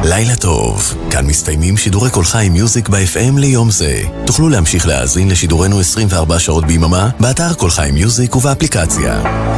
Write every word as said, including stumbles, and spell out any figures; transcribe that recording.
לילה טוב. כאן מסתיימים שידורי כל חי מיוזיק ב-אף אם ליום זה. תוכלו להמשיך להאזין לשידורנו עשרים וארבע שעות ביממה באתר כל חי מיוזיק ובאפליקציה.